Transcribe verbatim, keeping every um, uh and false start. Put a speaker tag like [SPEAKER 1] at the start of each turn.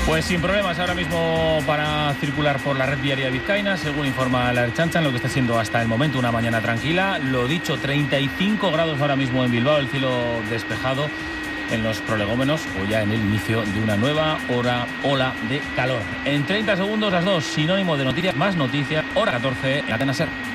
[SPEAKER 1] Pues sin problemas ahora mismo para circular por la red viaria vizcaína, según informa la Ertzaintza, en lo que está siendo hasta el momento una mañana tranquila. Lo dicho, treinta y cinco grados ahora mismo en Bilbao, el cielo despejado en los prolegómenos, o ya en el inicio de una nueva hora, ola de calor. En treinta segundos las dos, sinónimo de noticias, más noticias, hora catorce en Cadena SER.